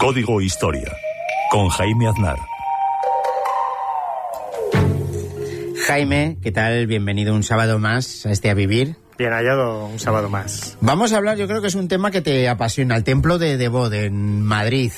Código Historia, con Jaime Aznar. Jaime, ¿qué tal? Bienvenido un sábado más a A Vivir. Bien hallado un sábado más. Vamos a hablar, yo creo que es un tema que te apasiona, el templo de Devot en Madrid,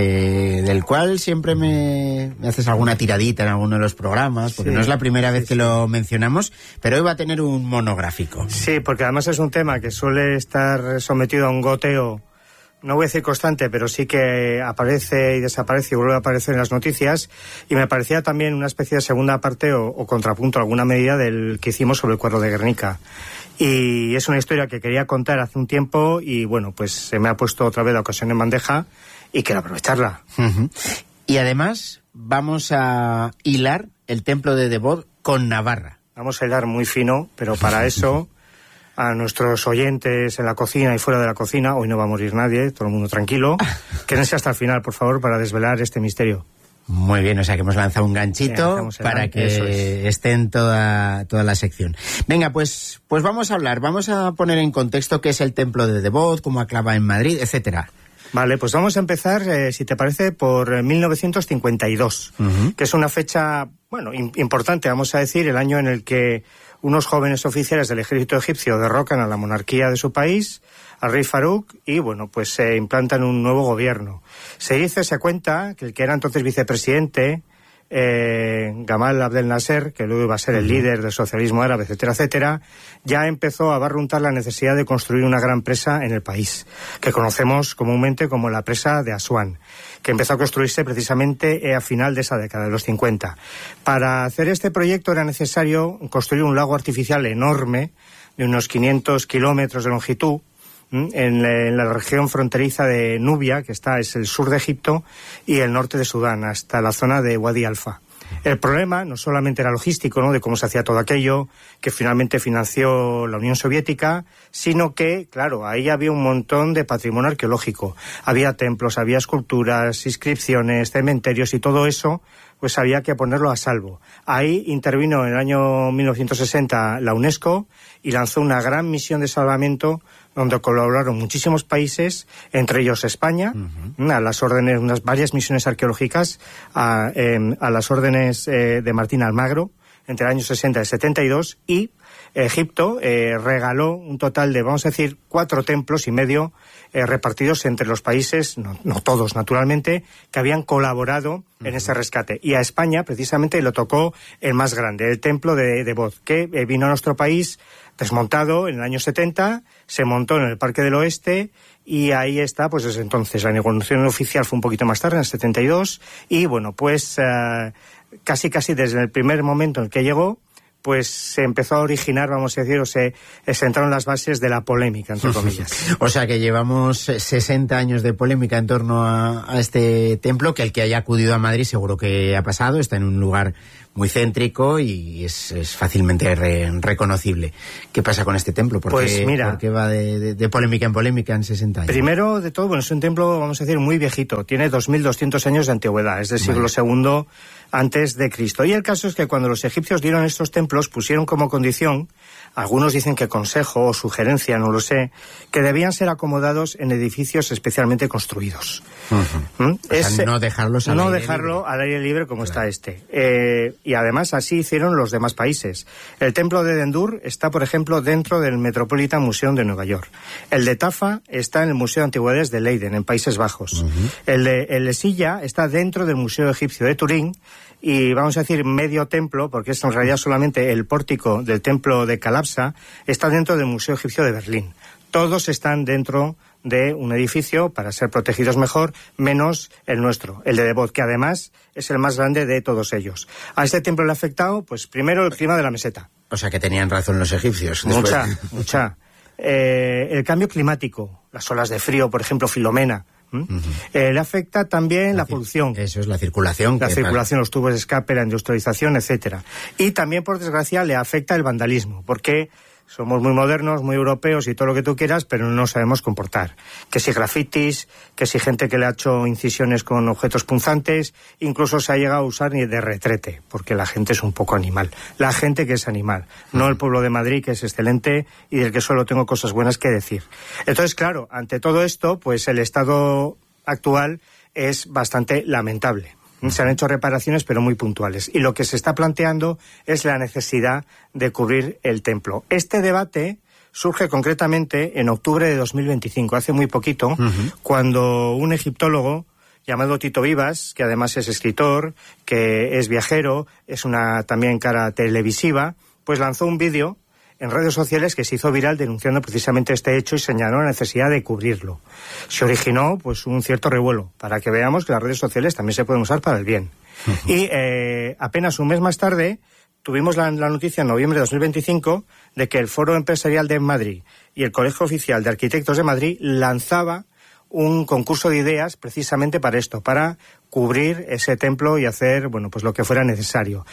del cual siempre me haces alguna tiradita en alguno de los programas, porque no es la primera vez que lo mencionamos, pero hoy va a tener un monográfico. Sí, porque además es un tema que suele estar sometido a un goteo, no voy a decir constante, pero sí que aparece y desaparece y vuelve a aparecer en las noticias, y me parecía también una especie de segunda parte o contrapunto a alguna medida del que hicimos sobre el cuadro de Guernica. Y es una historia que quería contar hace un tiempo y bueno, pues se me ha puesto otra vez la ocasión en bandeja y quiero aprovecharla. Uh-huh. Y además vamos a hilar el templo de Devot con Navarra. Vamos a hilar muy fino, pero para eso a nuestros oyentes en la cocina y fuera de la cocina, hoy no va a morir nadie, todo el mundo tranquilo, quédense hasta el final, por favor, para desvelar este misterio. Muy bien, o sea que hemos lanzado un ganchito para que esté en toda la sección. Venga, pues vamos a hablar, vamos a poner en contexto qué es el templo de Devot, cómo acaba en Madrid, etcétera. Vale, pues vamos a empezar, si te parece, por 1952, que es una fecha, bueno, importante, vamos a decir, el año en el que unos jóvenes oficiales del ejército egipcio derrocan a la monarquía de su país, al rey Farouk, y bueno, pues se implantan un nuevo gobierno. Se cuenta que el que era entonces vicepresidente, Gamal Abdel Nasser, que luego iba a ser el líder del socialismo árabe, etcétera, etcétera, ya empezó a barruntar la necesidad de construir una gran presa en el país, que conocemos comúnmente como la presa de Asuán, que empezó a construirse precisamente a final de esa década, de los 50. Para hacer este proyecto era necesario construir un lago artificial enorme, de unos 500 kilómetros de longitud, en la región fronteriza de Nubia, que es el sur de Egipto, y el norte de Sudán, hasta la zona de Wadi Alfa. El problema no solamente era logístico, ¿no?, de cómo se hacía todo aquello, que finalmente financió la Unión Soviética, sino que, claro, ahí había un montón de patrimonio arqueológico. Había templos, había esculturas, inscripciones, cementerios y todo eso, pues había que ponerlo a salvo. Ahí intervino en el año 1960 la UNESCO y lanzó una gran misión de salvamento donde colaboraron muchísimos países, entre ellos España, a las órdenes, varias misiones arqueológicas, a las órdenes de Martín Almagro, entre el año 60 y 72, y Egipto regaló un total de, vamos a decir, 4 templos y medio repartidos entre los países, no todos naturalmente, que habían colaborado en ese rescate. Y a España, precisamente, le tocó el más grande, el templo de Devot, que vino a nuestro país desmontado en el año 70, se montó en el Parque del Oeste, y ahí está, pues desde entonces. La inauguración oficial fue un poquito más tarde, en el 72, y bueno, pues casi desde el primer momento en el que llegó, pues se empezó a originar, vamos a decir, o se sentaron las bases de la polémica, entre comillas. O sea que llevamos 60 años de polémica en torno a este templo, que el que haya acudido a Madrid seguro que ha pasado, está en un lugar muy céntrico y es fácilmente reconocible. ¿Qué pasa con este templo? Pues mira, ¿por qué va de polémica en polémica en 60 años? Primero de todo, bueno, es un templo, vamos a decir, muy viejito. Tiene 2.200 años de antigüedad, es del siglo II antes de Cristo. Y el caso es que cuando los egipcios dieron estos templos, pusieron como condición, algunos dicen que consejo o sugerencia, no lo sé, que debían ser acomodados en edificios especialmente construidos. O sea, no dejarlos al aire libre. Al aire libre como está este. Y además así hicieron los demás países. El templo de Dendur está, por ejemplo, dentro del Metropolitan Museum de Nueva York. El de Tafa está en el Museo de Antigüedades de Leiden, en Países Bajos. El de Silla está dentro del Museo Egipcio de Turín, y vamos a decir medio templo, porque es en realidad solamente el pórtico del templo de Calapsa, está dentro del Museo Egipcio de Berlín. Todos están dentro de un edificio para ser protegidos mejor, menos el nuestro, el de Devot, que además es el más grande de todos ellos. A este templo le ha afectado, pues primero el clima de la meseta. O sea que tenían razón los egipcios. Mucha. El cambio climático, las olas de frío, por ejemplo, Filomena. Le afecta también la polución. Eso es la circulación. Los tubos de escape, la industrialización, etcétera. Y también, por desgracia, le afecta el vandalismo, porque somos muy modernos, muy europeos y todo lo que tú quieras, pero no nos sabemos comportar. Que si grafitis, que si gente que le ha hecho incisiones con objetos punzantes, incluso se ha llegado a usar ni de retrete, porque la gente es un poco animal. La gente que es animal, no el pueblo de Madrid, que es excelente y del que solo tengo cosas buenas que decir. Entonces, claro, ante todo esto, pues el Estado actual es bastante lamentable. Se han hecho reparaciones, pero muy puntuales. Y lo que se está planteando es la necesidad de cubrir el templo. Este debate surge concretamente en octubre de 2025, hace muy poquito, cuando un egiptólogo llamado Tito Vivas, que además es escritor, que es viajero, es una también cara televisiva, pues lanzó un vídeo en redes sociales que se hizo viral denunciando precisamente este hecho y señaló la necesidad de cubrirlo. Se originó pues un cierto revuelo, para que veamos que las redes sociales también se pueden usar para el bien. Y apenas un mes más tarde tuvimos la noticia en noviembre de 2025 de que el Foro Empresarial de Madrid y el Colegio Oficial de Arquitectos de Madrid lanzaba un concurso de ideas precisamente para esto, para cubrir ese templo y hacer, bueno, pues lo que fuera necesario.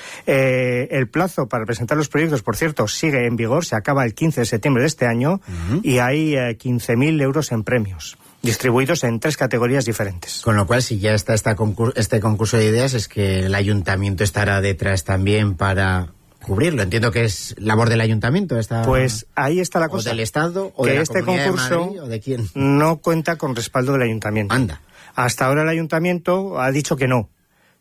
El plazo para presentar los proyectos, por cierto, sigue en vigor, se acaba el 15 de septiembre de este año y hay 15.000 euros en premios, distribuidos en 3 categorías diferentes. Con lo cual, si ya está este concurso de ideas, es que el ayuntamiento estará detrás también para cubrirlo. Entiendo que es labor del ayuntamiento. Pues ahí está la cosa. O del Estado, o que de la este Comunidad concurso de Madrid, o de quién. No cuenta con respaldo del ayuntamiento. Anda. Hasta ahora el ayuntamiento ha dicho que no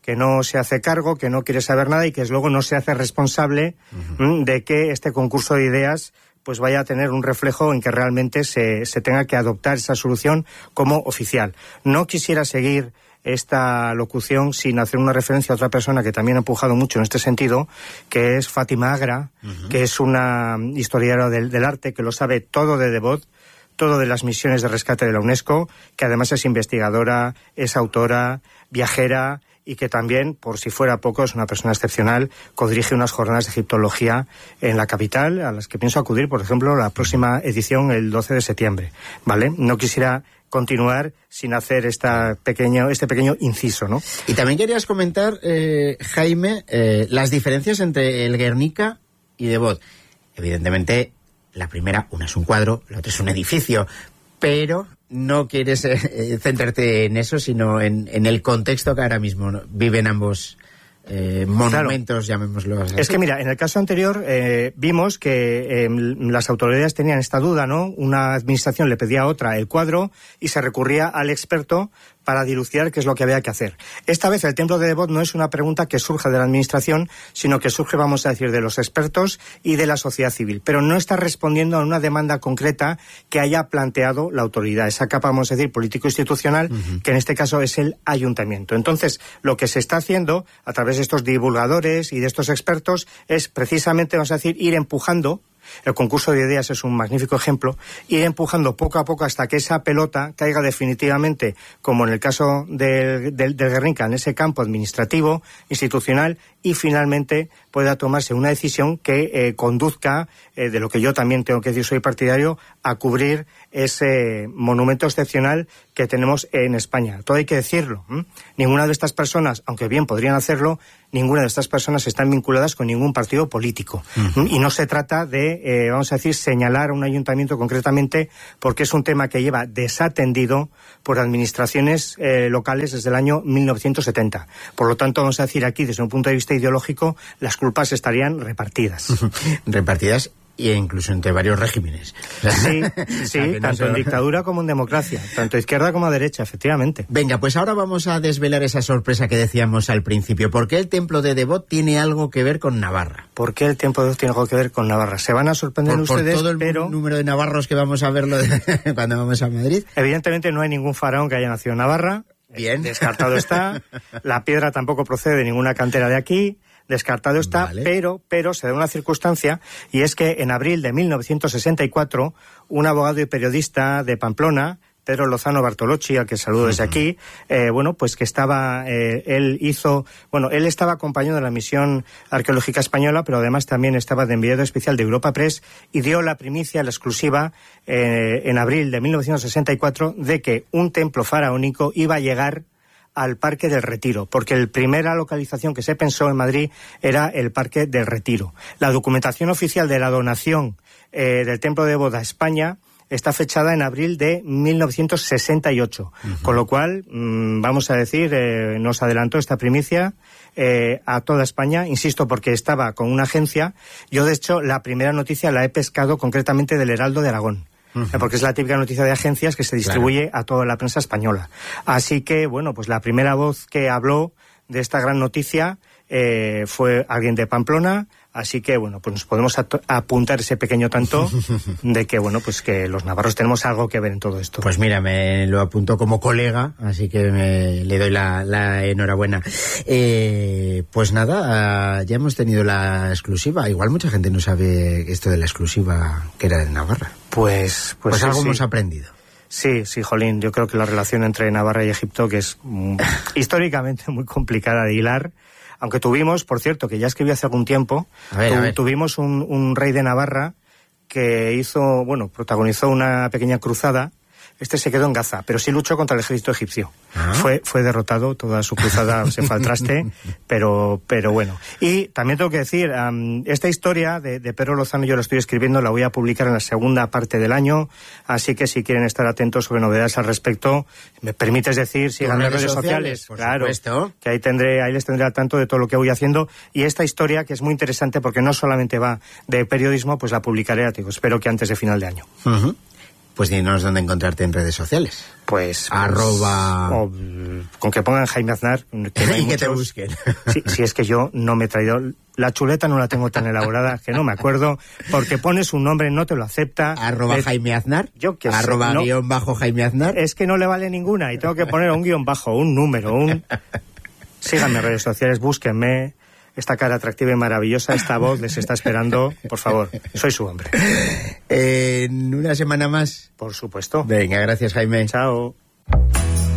se hace cargo, que no quiere saber nada y que luego no se hace responsable de que este concurso de ideas pues vaya a tener un reflejo en que realmente se tenga que adoptar esa solución como oficial. No quisiera seguir esta locución sin hacer una referencia a otra persona que también ha empujado mucho en este sentido, que es Fátima Agra, que es una historiadora del arte que lo sabe todo de Devot, todo de las misiones de rescate de la UNESCO, que además es investigadora, es autora, viajera y que también, por si fuera poco, es una persona excepcional, codirige unas jornadas de egiptología en la capital, a las que pienso acudir, por ejemplo, la próxima edición el 12 de septiembre, ¿vale? No quisiera continuar sin hacer este pequeño inciso, ¿no? Y también querías comentar, Jaime, las diferencias entre el Guernica y Devot. Evidentemente, la primera, una es un cuadro, la otra es un edificio, pero no quieres centrarte en eso, sino en el contexto que ahora mismo viven ambos monumentos, claro. Llamémoslo así. Es que mira, en el caso anterior vimos que las autoridades tenían esta duda, ¿no? Una administración le pedía a otra el cuadro y se recurría al experto para dilucidar qué es lo que había que hacer. Esta vez el templo de Devot no es una pregunta que surge de la administración, sino que surge, vamos a decir, de los expertos y de la sociedad civil, pero no está respondiendo a una demanda concreta que haya planteado la autoridad, esa capa, vamos a decir, político-institucional, que en este caso es el ayuntamiento. Entonces, lo que se está haciendo a través de estos divulgadores y de estos expertos es precisamente, vamos a decir, ir empujando. El concurso de ideas es un magnífico ejemplo, ir empujando poco a poco hasta que esa pelota caiga definitivamente, como en el caso del Guernica, en ese campo administrativo, institucional, y finalmente pueda tomarse una decisión que conduzca, de lo que yo también tengo que decir, soy partidario, a cubrir ese monumento excepcional que tenemos en España. Todo hay que decirlo. Ninguna de estas personas, aunque bien podrían hacerlo, ninguna de estas personas están vinculadas con ningún partido político. Y no se trata de, vamos a decir, señalar a un ayuntamiento concretamente, porque es un tema que lleva desatendido por administraciones locales desde el año 1970. Por lo tanto, vamos a decir aquí, desde un punto de vista ideológico, las culpas estarían repartidas. Repartidas e incluso entre varios regímenes. Sí, tanto en dictadura como en democracia, tanto izquierda como derecha, efectivamente. Venga, pues ahora vamos a desvelar esa sorpresa que decíamos al principio. ¿Por qué el templo de Devot tiene algo que ver con Navarra? ¿Por qué el templo de Devot tiene algo que ver con Navarra? Se van a sorprender ustedes, por todo el número de navarros que vamos a verlo cuando vamos a Madrid. Evidentemente no hay ningún faraón que haya nacido en Navarra. Bien. Descartado está. La piedra tampoco procede de ninguna cantera de aquí. Descartado está, vale. pero se da una circunstancia, y es que en abril de 1964, un abogado y periodista de Pamplona, Pedro Lozano Bartolocci, al que saludo desde aquí, pues que estaba, él estaba acompañado de la misión arqueológica española, pero además también estaba de enviado especial de Europa Press, y dio la primicia, la exclusiva, en abril de 1964, de que un templo faraónico iba a llegar al Parque del Retiro, porque la primera localización que se pensó en Madrid era el Parque del Retiro. La documentación oficial de la donación del Templo de Devot a España está fechada en abril de 1968, con lo cual, vamos a decir, nos adelantó esta primicia a toda España, insisto, porque estaba con una agencia. Yo, de hecho, la primera noticia la he pescado concretamente del Heraldo de Aragón. porque es la típica noticia de agencias que se distribuye a toda la prensa española. Así que, bueno, pues la primera voz que habló de esta gran noticia fue alguien de Pamplona, así que, bueno, pues nos podemos apuntar ese pequeño tanto de que, bueno, pues que los navarros tenemos algo que ver en todo esto. Pues mira, me lo apunto como colega, así que le doy la enhorabuena. Pues nada, ya hemos tenido la exclusiva. Igual mucha gente no sabe esto de la exclusiva que era de Navarra. Pues algo hemos aprendido. Sí, jolín, yo creo que la relación entre Navarra y Egipto, que es históricamente muy complicada de hilar, aunque tuvimos, por cierto, que ya escribí hace algún tiempo, tuvimos un rey de Navarra que protagonizó una pequeña cruzada. Este se quedó en Gaza, pero sí luchó contra el ejército egipcio. Fue derrotado, toda su cruzada se fue al traste, pero bueno. Y también tengo que decir, esta historia de Pedro Lozano yo la estoy escribiendo, la voy a publicar en la segunda parte del año, así que si quieren estar atentos sobre novedades al respecto, ¿me permites decir? Sigan las redes sociales, por claro, supuesto. Que ahí les tendré al tanto de todo lo que voy haciendo. Y esta historia, que es muy interesante porque no solamente va de periodismo, pues la publicaré, espero que antes de final de año. Pues dinos dónde encontrarte en redes sociales. Pues con que pongan Jaime Aznar, que no hay que te busquen. Si es que yo no me he traído la chuleta, no la tengo tan elaborada que no me acuerdo, porque pones un nombre, no te lo acepta. @Jaime Aznar. Yo que @guión bajo Jaime Aznar. Es que no le vale ninguna y tengo que poner un guión bajo, un número, Síganme en redes sociales, búsquenme. Esta cara atractiva y maravillosa, esta voz les está esperando, por favor, soy su hombre. En una semana más. Por supuesto. Venga, gracias, Jaime. Chao.